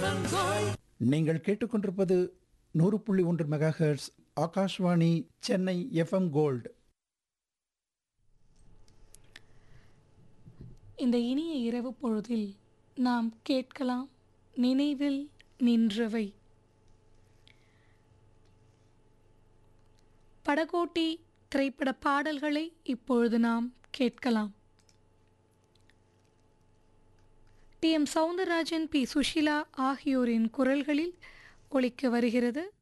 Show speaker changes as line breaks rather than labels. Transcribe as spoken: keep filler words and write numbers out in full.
நீங்கள் கேட்டுக்கொண்டிருப்பது நூறு புள்ளி ஒன்று mega hertz Akashvani Chennai FM gold.
இந்த இனிய இரவு பொழுதில் நாம் கேட்கலாம் நினைவில் நின்றவை. படகோட்டி திரைப்பட பாடல்களை இப்பொழுது நாம் கேட்கலாம். D M Soundararajan, B Sushila ஆகியோரின் குரல்களில் ஒலிக்க வருகிறது